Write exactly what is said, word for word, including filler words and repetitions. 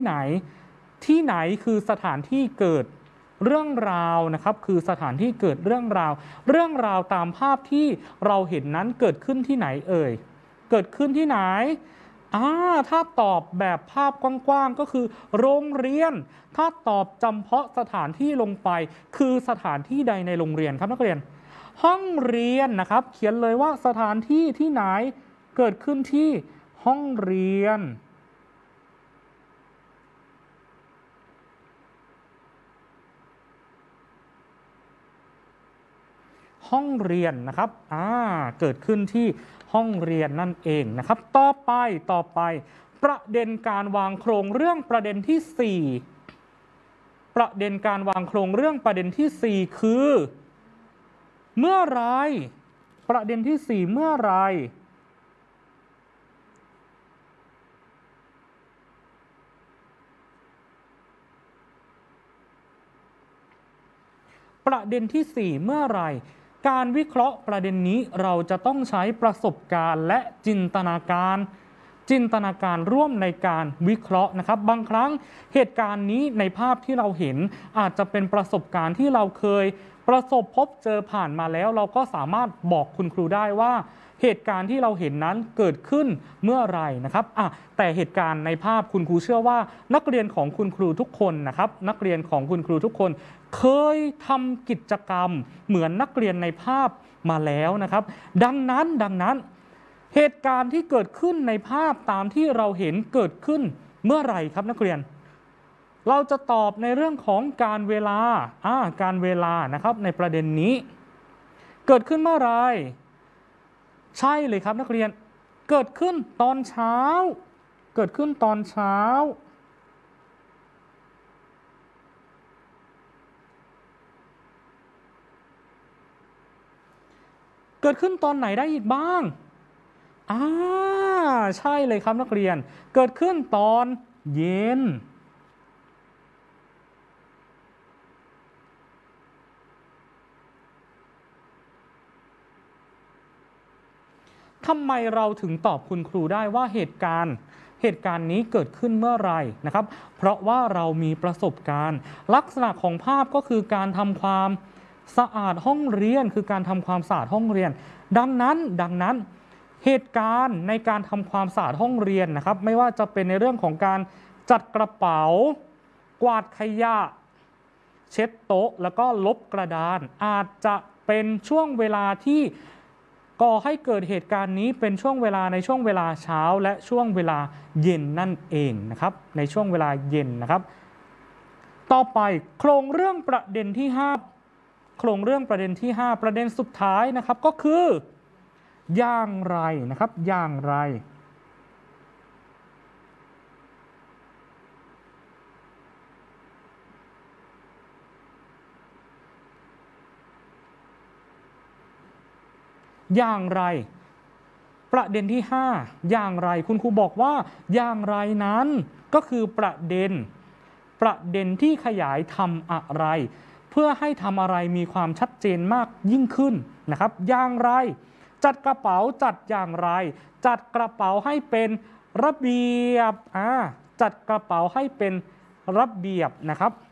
ไหนที่ไหนคือสถานที่เกิดเรื่องราวนะครับคือสถานที่เกิดเรื่องราวเรื่องราวตามภาพที่เราเห็นนั้นเกิดขึ้นที่ไหนเอ่ยเกิดขึ้นที่ไหนอ่าถ้าตอบแบบภาพกว้างๆก็คือโรงเรียนถ้าตอบจำเพาะสถานที่ลงไปคือสถานที่ใดในโรงเรียนครับนักเรียนห้องเรียนนะครับเขียนเลยว่าสถานที่ที่ไหนเกิดขึ้นที่ห้องเรียนห้องเรียนนะครับอ่าเกิดขึ้นที่ห้องเรียนนั่นเองนะครับต่อไปต่อไปประเด็นการวางโครงเรื่องประเด็นที่สี่ประเด็นการวางโครงเรื่องประเด็นที่สี่คือเมื่อไรประเด็นที่สี่เมื่อไรประเด็นที่สี่เมื่อไรการวิเคราะห์ประเด็นนี้เราจะต้องใช้ประสบการณ์และจินตนาการจินตนาการร่วมในการวิเคราะห์นะครับบางครั้งเหตุการณ์นี้ในภาพที่เราเห็นอาจจะเป็นประสบการณ์ที่เราเคยประสบพบเจอผ่านมาแล้วเราก็สามารถบอกคุณครูได้ว่าเหตุการณ์ที่เราเห็นนั้นเกิดขึ้นเมื่อไรนะครับอ่ะแต่เหตุการณ์ในภาพคุณครูเชื่อว่านักเรียนของคุณครูทุกคนนะครับนักเรียนของคุณครูทุกคนเคยทำกิจกรรมเหมือนนักเรียนในภาพมาแล้วนะครับดังนั้นดังนั้นเหตุการณ์ที่เกิดขึ้นในภาพตามที่เราเห็นเกิดขึ้นเมื่อไหร่ครับนักเรียนเราจะตอบในเรื่องของการเวลาอ่าการเวลานะครับในประเด็นนี้เกิดขึ้นเมื่อไหร่ใช่เลยครับนักเรียนเกิดขึ้นตอนเช้าเกิดขึ้นตอนเช้าเกิดขึ้นตอนไหนได้อีกบ้างอ่าใช่เลยครับนักเรียนเกิดขึ้นตอนเย็นทำไมเราถึงตอบคุณครูได้ว่าเหตุการณ์เหตุการณ์นี้เกิดขึ้นเมื่อไรนะครับเพราะว่าเรามีประสบการณ์ลักษณะของภาพก็คือการทำความสะอาดห้องเรียนคือการทำความสะอาดห้องเรียนดังนั้นดังนั้นเหตุการณ์ในการทำความสะอาดห้องเรียนนะครับไม่ว่าจะเป็นในเรื่องของการจัดกระเป๋ากวาดขยะเช็ดโต๊ะแล้วก็ลบกระดานอาจจะเป็นช่วงเวลาที่ก่อให้เกิดเหตุการณ์นี้เป็นช่วงเวลาในช่วงเวลาเช้าและช่วงเวลาเย็นนั่นเองนะครับในช่วงเวลาเย็นนะครับต่อไปโครงเรื่องประเด็นที่ห้าโครงเรื่องประเด็นที่ห้าประเด็นสุดท้ายนะครับก็คืออย่างไรนะครับอย่างไรอย่างไรประเด็นที่ห้าอย่างไรคุณครูบอกว่าอย่างไรนั้นก็คือประเด็นประเด็นที่ขยายทำอะไรเพื่อให้ทำอะไรมีความชัดเจนมากยิ่งขึ้นนะครับอย่างไรจัดกระเป๋าจัดอย่างไรจัดกระเป๋าให้เป็นระเบียบอ่าจัดกระเป๋าให้เป็นระเบียบนะครับ